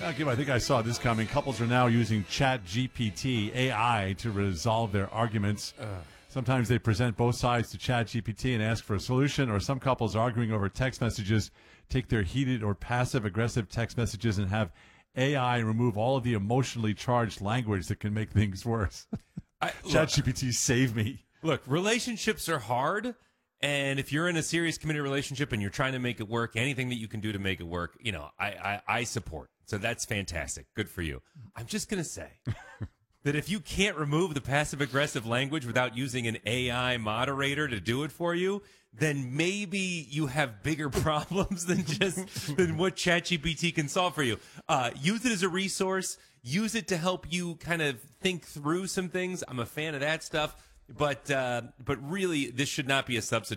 Kim, I think I saw this coming. Couples are now using ChatGPT AI to resolve their arguments. Sometimes they present both sides to ChatGPT and ask for a solution, or some couples arguing over text messages take their heated or passive-aggressive text messages and have AI remove all of the emotionally charged language that can make things worse. ChatGPT, save me. Look, relationships are hard, and if you're in a serious committed relationship and you're trying to make it work, anything that you can do to make it work, I support. So that's fantastic. Good for you. I'm just going to say that if you can't remove the passive-aggressive language without using an AI moderator to do it for you, then maybe you have bigger problems than what ChatGPT can solve for you. Use it as a resource. Use it to help you kind of think through some things. I'm a fan of that stuff. But really, this should not be a substitute